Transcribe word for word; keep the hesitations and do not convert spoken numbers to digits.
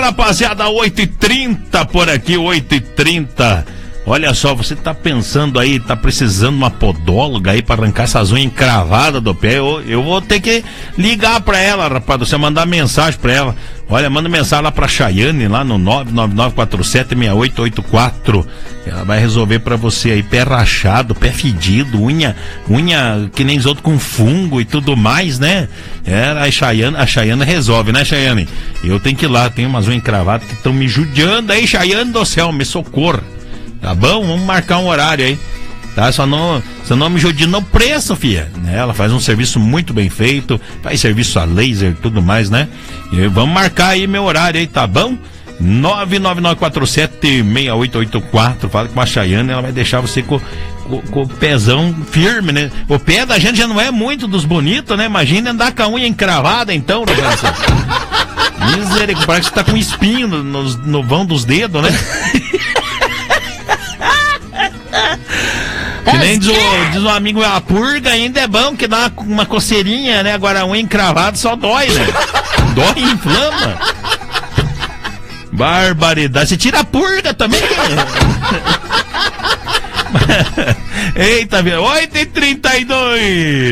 rapaziada, oito e trinta por aqui, oito e trinta. Olha só, você tá pensando aí, tá precisando de uma podóloga aí pra arrancar essas unhas encravadas do pé? Eu, eu vou ter que ligar pra ela, rapaz, você mandar mensagem pra ela. Olha, manda mensagem lá pra Chayane, lá no nove nove nove quatro sete seis oito oito quatro. Ela vai resolver pra você aí, pé rachado, pé fedido, unha, unha que nem os outros com fungo e tudo mais, né? É, a Chayane, a Chayane resolve, né, Chayane? Eu tenho que ir lá, tem umas unhas encravadas que estão me judiando aí, Chayane do céu, me socorra. Tá bom? Vamos marcar um horário aí, tá? Só não, só não me judia no preço, filha. Ela faz um serviço muito bem feito, faz serviço a laser e tudo mais, né? E vamos marcar aí meu horário aí, tá bom? nove nove nove quatro sete seis oito oito quatro. Fala com a Chayane, ela vai deixar você com, com, com o pezão firme, né? O pé da gente já não é muito dos bonitos, né? Imagina andar com a unha encravada, então, né? Misericórdia, parece que tá com espinho no, no, no vão dos dedos, né? Que nem diz o, diz um amigo, a purga ainda é bom, que dá uma, uma coceirinha, né? Agora a unha encravada só dói, né? Dói e inflama. Barbaridade. Você tira a purga também. Eita, oito e trinta e dois.